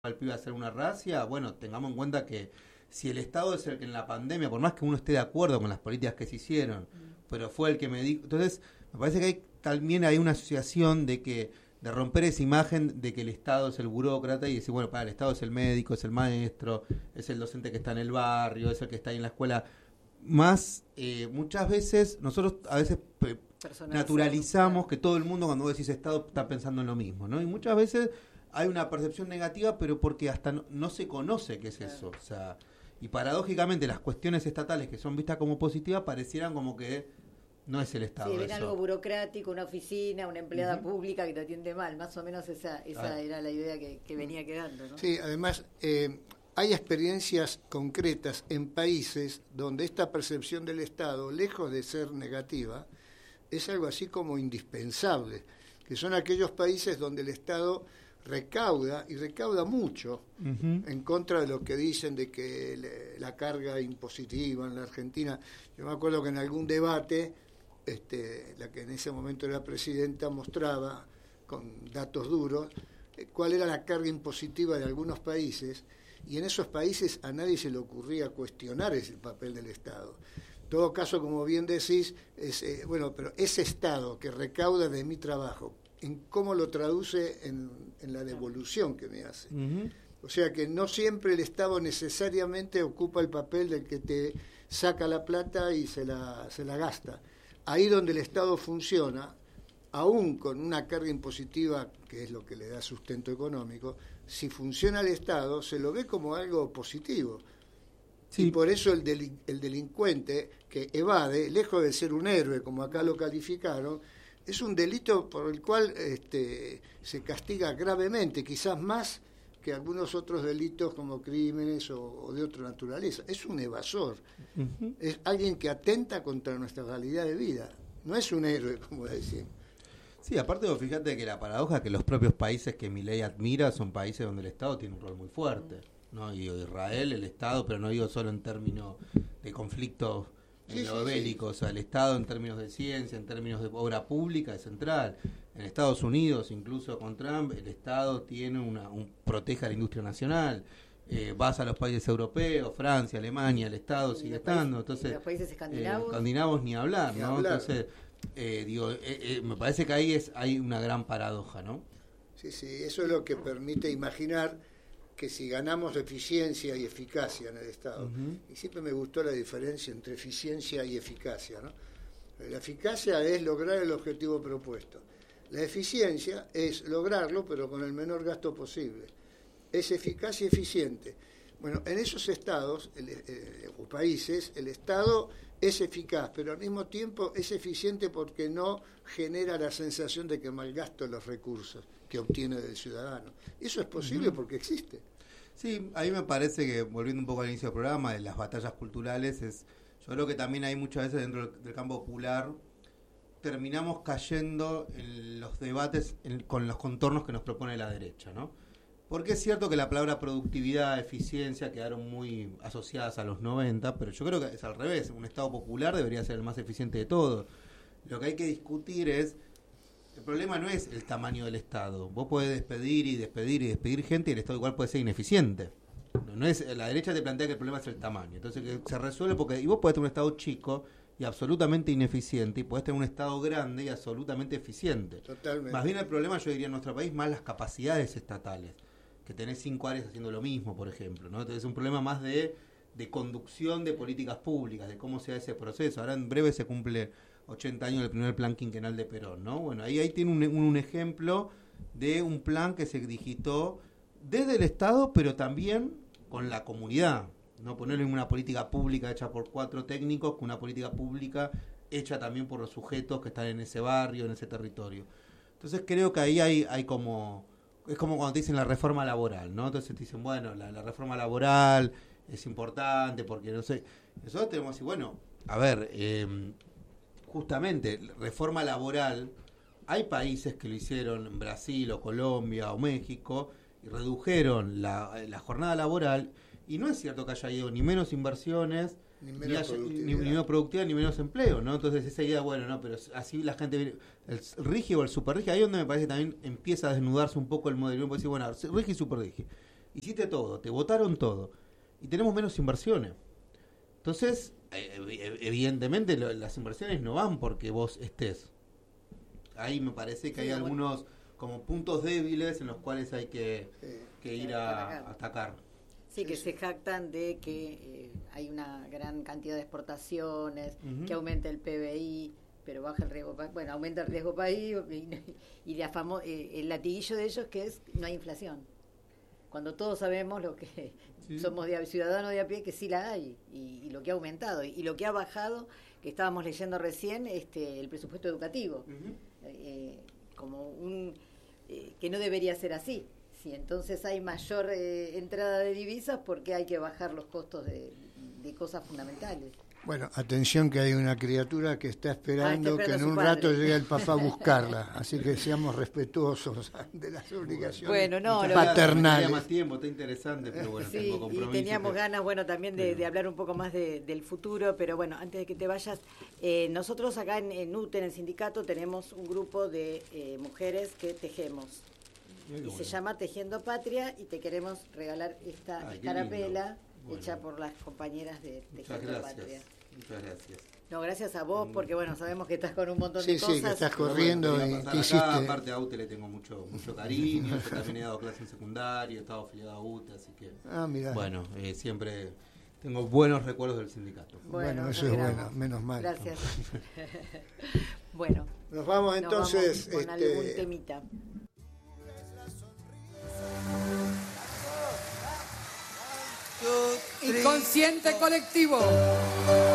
al pibe a hacer una racia, bueno, tengamos en cuenta que si el Estado es el que en la pandemia, por más que uno esté de acuerdo con las políticas que se hicieron, pero fue el que me dijo, entonces me parece que también hay una asociación de romper esa imagen de que el Estado es el burócrata y decir, bueno, el Estado es el médico, es el maestro, es el docente que está en el barrio, es el que está ahí en la escuela. Más, muchas veces, nosotros a veces naturalizamos que todo el mundo cuando vos decís Estado está pensando en lo mismo, ¿no? Y muchas veces hay una percepción negativa, pero porque hasta no se conoce qué es eso. O sea, y paradójicamente las cuestiones estatales que son vistas como positivas parecieran como que no es el Estado. Sí, ven eso. Algo burocrático, una oficina, una empleada pública que te atiende mal. Más o menos esa era la idea que venía quedando, ¿no? Sí, además hay experiencias concretas en países donde esta percepción del Estado, lejos de ser negativa, es algo así como indispensable, que son aquellos países donde el Estado recauda, y recauda mucho, en contra de lo que dicen de que la carga impositiva en la Argentina. Yo me acuerdo que en algún debate, la que en ese momento era presidenta mostraba, con datos duros, cuál era la carga impositiva de algunos países, y en esos países a nadie se le ocurría cuestionar el papel del Estado. En todo caso, como bien decís, bueno, pero ese Estado que recauda de mi trabajo, en cómo lo traduce en la devolución que me hace. O sea que no siempre el Estado necesariamente ocupa el papel del que te saca la plata y se la gasta. Ahí donde el Estado funciona, aún con una carga impositiva, que es lo que le da sustento económico, si funciona el Estado, se lo ve como algo positivo. Sí. Y por eso el delincuente que evade, lejos de ser un héroe, como acá lo calificaron, es un delito por el cual se castiga gravemente, quizás más que algunos otros delitos como crímenes o de otra naturaleza. Es un evasor, es alguien que atenta contra nuestra realidad de vida, no es un héroe, como decimos. Sí, aparte vos fíjate que la paradoja es que los propios países que Milei admira son países donde el Estado tiene un rol muy fuerte, ¿no? Y Israel, el Estado, pero no digo solo en términos de conflictos bélicos, o sea, el Estado en términos de ciencia, en términos de obra pública es central. En Estados Unidos, incluso con Trump, el Estado tiene protege a la industria nacional. Vas a los países europeos, Francia, Alemania, el Estado sigue estando. Entonces, los países escandinavos ni hablar, ¿no? Entonces, me parece que ahí hay una gran paradoja, ¿no? Sí, eso es lo que permite imaginar que si ganamos eficiencia y eficacia en el Estado, y siempre me gustó la diferencia entre eficiencia y eficacia, ¿no? La eficacia es lograr el objetivo propuesto. La eficiencia es lograrlo, pero con el menor gasto posible. Es eficaz y eficiente. Bueno, en esos estados o países, el Estado es eficaz, pero al mismo tiempo es eficiente porque no genera la sensación de que malgasto los recursos que obtiene del ciudadano. Eso es posible porque existe. Sí, a mí me parece que, volviendo un poco al inicio del programa, de las batallas culturales, yo creo que también hay muchas veces dentro del campo popular, terminamos cayendo en los debates con los contornos que nos propone la derecha, ¿no? Porque es cierto que la palabra productividad, eficiencia quedaron muy asociadas a los 90, pero yo creo que es al revés. Un Estado popular debería ser el más eficiente de todos. Lo que hay que discutir es, el problema no es el tamaño del Estado. Vos podés despedir gente y el Estado igual puede ser ineficiente. No es, la derecha te plantea que el problema es el tamaño. Entonces que se resuelve y vos podés tener un Estado chico y absolutamente ineficiente, y podés tener un Estado grande y absolutamente eficiente. Totalmente. Más bien el problema, yo diría, en nuestro país, más las capacidades estatales. Que tenés 5 áreas haciendo lo mismo, por ejemplo, ¿no? Entonces es un problema más de conducción de políticas públicas, de cómo se da ese proceso. Ahora en breve se cumple 80 años del primer plan quinquenal de Perón, ¿no? Bueno, ahí tiene un ejemplo de un plan que se digitó desde el Estado, pero también con la comunidad. No ponerlo en una política pública hecha por 4 técnicos, con una política pública hecha también por los sujetos que están en ese barrio, en ese territorio. Entonces creo que ahí hay como... Es como cuando te dicen la reforma laboral, ¿no? Entonces te dicen, bueno, la reforma laboral es importante porque no sé... Nosotros tenemos que decir, bueno, a ver, justamente, reforma laboral, hay países que lo hicieron en Brasil o Colombia o México y redujeron la jornada laboral y no es cierto que haya ido ni menos inversiones, ni menos productividad, ni menos empleo, ¿no? Entonces esa idea, bueno, no, pero así la gente, el rígido o el super rígido, ahí es donde me parece que también empieza a desnudarse un poco el modelo. Uno puede decir, bueno, rígido y super rígido. hiciste todo, te votaron todo, y tenemos menos inversiones. Entonces, evidentemente las inversiones no van porque vos estés. Ahí me parece que hay algunos como puntos débiles en los cuales hay que ir a atacar. Sí, que se jactan de que hay una gran cantidad de exportaciones, que aumenta el PBI, pero baja el riesgo país. Bueno, aumenta el riesgo país y el latiguillo de ellos que es no hay inflación. Cuando todos sabemos lo que somos ciudadanos de a pie, que sí la hay, y lo que ha aumentado, y lo que ha bajado, que estábamos leyendo recién, el presupuesto educativo, como que no debería ser así. Sí, entonces hay mayor entrada de divisas porque hay que bajar los costos de cosas fundamentales. Bueno, atención que hay una criatura que está esperando que en un rato llegue el papá a buscarla, así que seamos respetuosos de las obligaciones paternales. Tenía más tiempo, está interesante, pero bueno, tengo compromiso. Y teníamos ganas, también de hablar un poco más del futuro, pero bueno, antes de que te vayas, nosotros acá en UTE, en el sindicato, tenemos un grupo de mujeres que tejemos. Se llama Tejiendo Patria y te queremos regalar esta escarapela hecha por las compañeras de Tejiendo Patria. Muchas gracias. No, gracias a vos, porque sabemos que estás con un montón de cosas. Sí, que estás corriendo y que hiciste. Aparte a UTE le tengo mucho cariño, yo también he dado clases en secundaria, he estado afiliado a UTE, así que mirá. Bueno, siempre tengo buenos recuerdos del sindicato. Bueno, eso es bueno, menos mal. Gracias. Bueno. Nos vamos entonces. Con algún temita. Inconsciente colectivo.